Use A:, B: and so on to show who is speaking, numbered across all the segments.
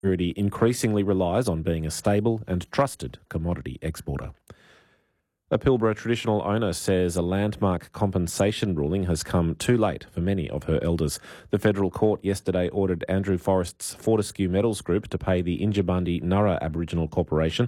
A: security increasingly relies on being a stable and trusted commodity exporter. A Pilbara traditional owner says a landmark compensation ruling has come too late for many of her elders. The federal court yesterday ordered Andrew Forrest's Fortescue Metals Group to pay the Injibandi Nurra Aboriginal Corporation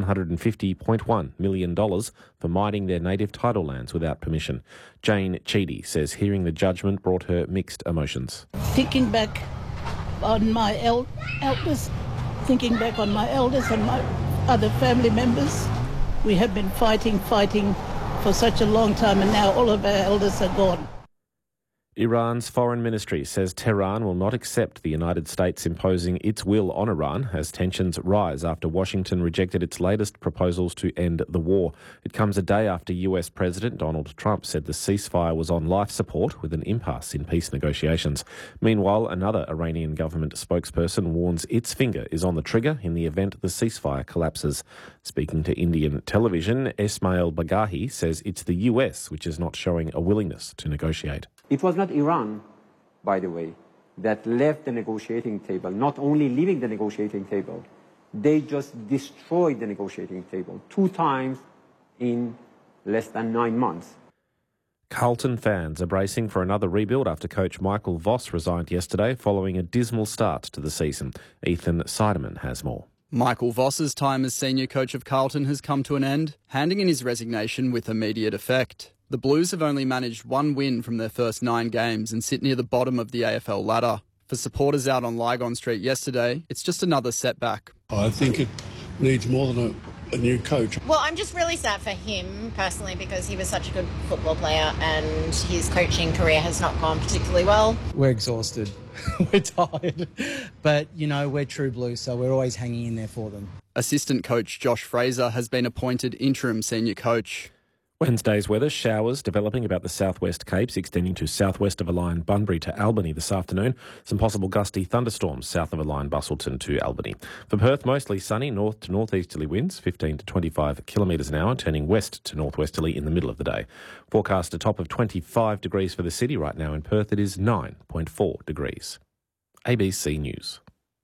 A: $150.1 million for mining their native tidal lands without permission. Jane Cheedy says hearing the judgment brought her mixed emotions.
B: Thinking back on my elders, and my other family members. We have been fighting for such a long time, and now all of our elders are gone.
A: Iran's foreign ministry says Tehran will not accept the United States imposing its will on Iran as tensions rise after Washington rejected its latest proposals to end the war. It comes a day after US President Donald Trump said the ceasefire was on life support with an impasse in peace negotiations. Meanwhile, another Iranian government spokesperson warns its finger is on the trigger in the event the ceasefire collapses. Speaking to Indian television, Ismail Bagahi says it's the US which is not showing a willingness to negotiate.
C: It was not Iran, by the way, that left the negotiating table. Not only leaving the negotiating table, they just destroyed the negotiating table 2 times in less than 9 months.
A: Carlton fans are bracing for another rebuild after coach Michael Voss resigned yesterday following a dismal start to the season. Ethan Seidemann has more.
D: Michael Voss's time as senior coach of Carlton has come to an end, handing in his resignation with immediate effect. The Blues have only managed 1 win from their first 9 games and sit near the bottom of the AFL ladder. For supporters out on Lygon Street yesterday, it's just another setback.
E: I think it needs more than a new coach.
F: Well, I'm just really sad for him personally because he was such a good football player and his coaching career has not gone particularly well.
G: We're exhausted. We're tired. But, we're true Blues, so we're always hanging in there for them.
D: Assistant coach Josh Fraser has been appointed interim senior coach.
A: Wednesday's weather, showers developing about the southwest Capes, extending to southwest of a line Bunbury to Albany this afternoon. Some possible gusty thunderstorms south of a line Busselton to Albany. For Perth, mostly sunny, north to northeasterly winds, 15 to 25 kilometres an hour, turning west to northwesterly in the middle of the day. Forecast a top of 25 degrees for the city. Right now in Perth, it is 9.4 degrees. ABC News.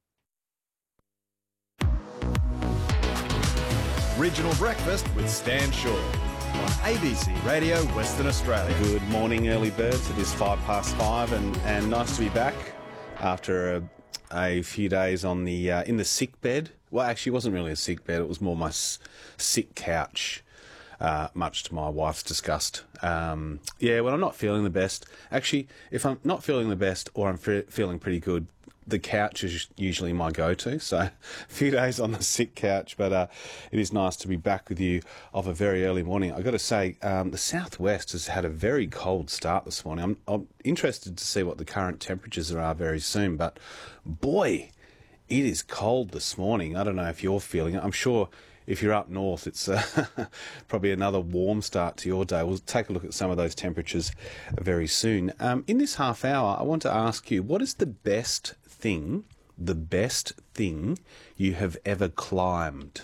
H: Regional Breakfast with Stan Shaw on ABC Radio Western Australia.
I: Good morning, early birds. It is 5:05 and nice to be back after a few days on the in the sick bed. Well, actually, it wasn't really a sick bed. It was more my sick couch, much to my wife's disgust. When I'm not feeling the best, actually, if I'm not feeling the best or I'm feeling pretty good, the couch is usually my go-to, so a few days on the sick couch, but it is nice to be back with you of a very early morning. I've got to say, the southwest has had a very cold start this morning. I'm interested to see what the current temperatures are very soon, but boy, it is cold this morning. I don't know if you're feeling it. I'm sure if you're up north, it's probably another warm start to your day. We'll take a look at some of those temperatures very soon. In this half hour, I want to ask you, what is the best thing you have ever climbed?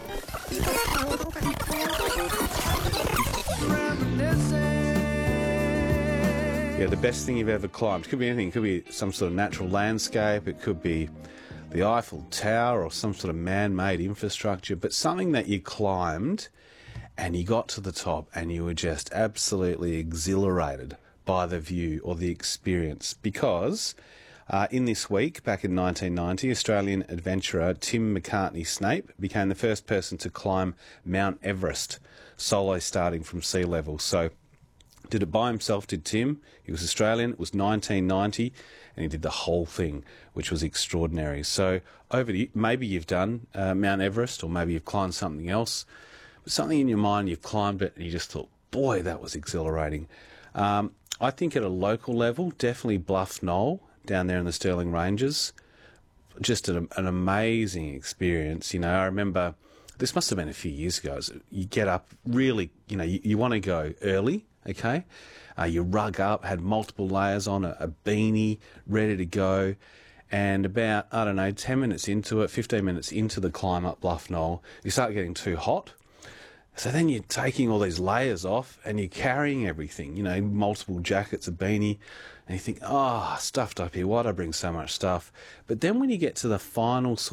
I: Yeah, the best thing you've ever climbed. It could be anything. It could be some sort of natural landscape. It could be the Eiffel Tower or some sort of man-made infrastructure, but something that you climbed and you got to the top and you were just absolutely exhilarated by the view or the experience. Because in this week, back in 1990, Australian adventurer Tim McCartney-Snape became the first person to climb Mount Everest, solo starting from sea level. So did it by himself, did Tim. He was Australian, it was 1990, and he did the whole thing, which was extraordinary. So over to you. Maybe you've done Mount Everest, or maybe you've climbed something else, but something in your mind, you've climbed it, and you just thought, boy, that was exhilarating. I think at a local level, definitely Bluff Knoll, down there in the Stirling Ranges. Just an amazing experience. I remember, this must have been a few years ago, you get up really, you want to go early, okay? You rug up, had multiple layers on, a beanie, ready to go. And about, 10 minutes into it, 15 minutes into the climb up Bluff Knoll, you start getting too hot. So then you're taking all these layers off and you're carrying everything, multiple jackets, a beanie, and you think, stuffed up here, why'd I bring so much stuff? But then when you get to the final